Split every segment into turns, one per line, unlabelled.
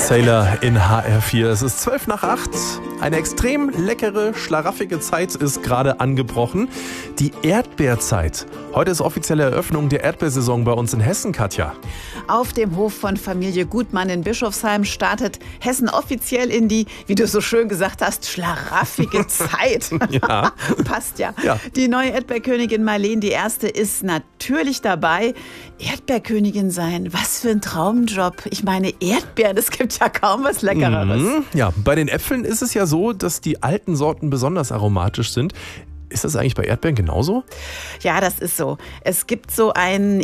Sailor in HR4. Es ist 7:12. Eine extrem leckere, schlaraffige Zeit ist gerade angebrochen. Die Erdbeerzeit. Heute ist offizielle Eröffnung der Erdbeersaison bei uns in Hessen, Katja.
Auf dem Hof von Familie Gutmann in Bischofsheim startet Hessen offiziell in die, wie du so schön gesagt hast, schlaraffige Zeit.
Ja.
Passt ja.
Ja.
Die neue Erdbeerkönigin Marleen I. ist natürlich dabei. Erdbeerkönigin sein, was für ein Traumjob. Ich meine, Erdbeeren, es gibt ja kaum was Leckereres.
Ja, bei den Äpfeln ist es ja so, dass die alten Sorten besonders aromatisch sind. Ist das eigentlich bei Erdbeeren genauso?
Ja, das ist so. Es gibt so ein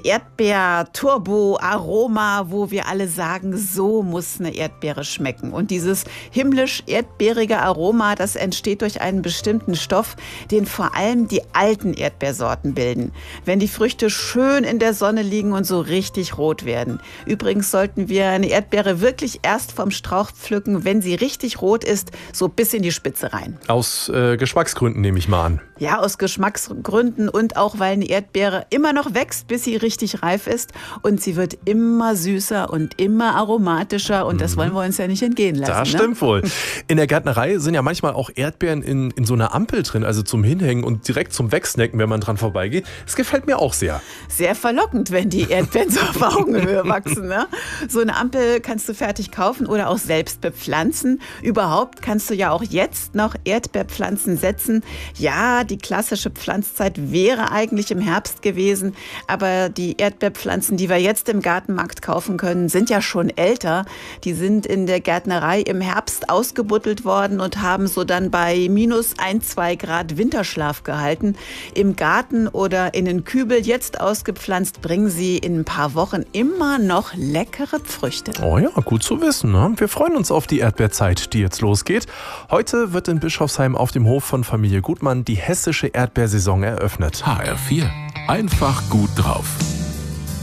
Erdbeer-Turbo-Aroma, wo wir alle sagen, so muss eine Erdbeere schmecken. Und dieses himmlisch-erdbeerige Aroma, das entsteht durch einen bestimmten Stoff, den vor allem die alten Erdbeersorten bilden. Wenn die Früchte schön in der Sonne liegen und so richtig rot werden. Übrigens sollten wir eine Erdbeere wirklich erst vom Strauch pflücken, wenn sie richtig rot ist, so bis in die Spitze rein.
Aus Geschmacksgründen nehme ich mal an.
Ja, aus Geschmacksgründen und auch, weil eine Erdbeere immer noch wächst, bis sie richtig reif ist. Und sie wird immer süßer und immer aromatischer. Und das wollen wir uns ja nicht entgehen lassen.
Das stimmt wohl. In der Gärtnerei sind ja manchmal auch Erdbeeren in so einer Ampel drin, also zum Hinhängen und direkt zum Wegsnacken, wenn man dran vorbeigeht. Das gefällt mir auch sehr.
Sehr verlockend, wenn die Erdbeeren so auf Augenhöhe wachsen. Ne? So eine Ampel kannst du fertig kaufen oder auch selbst bepflanzen. Überhaupt kannst du ja auch jetzt noch Erdbeerpflanzen setzen. Ja, die klassische Pflanzzeit wäre eigentlich im Herbst gewesen, aber die Erdbeerpflanzen, die wir jetzt im Gartenmarkt kaufen können, sind ja schon älter. Die sind in der Gärtnerei im Herbst ausgebuddelt worden und haben so dann bei minus 1-2 Grad Winterschlaf gehalten. Im Garten oder in den Kübel jetzt ausgepflanzt, bringen sie in ein paar Wochen immer noch leckere Früchte.
Oh ja, gut zu wissen. Ne? Wir freuen uns auf die Erdbeerzeit, die jetzt losgeht. Heute wird in Bischofsheim auf dem Hof von Familie Gutmann die hessische Erdbeersaison eröffnet.
HR4. Einfach gut drauf.